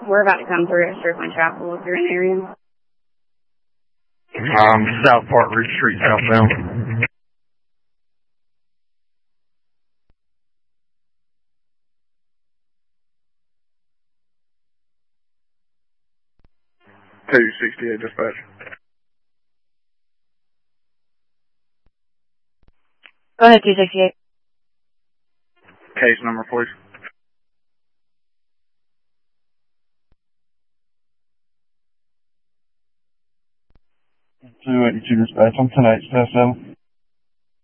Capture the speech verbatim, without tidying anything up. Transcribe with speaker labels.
Speaker 1: We're about to come through Strickland Chapel if you're in the area.
Speaker 2: Um, South Park Ridge Street, southbound. two sixty-eight dispatch.
Speaker 1: Go ahead, two sixty-eight.
Speaker 2: Case number, please. two eighty-two dispatch. I'm ten eight, seven.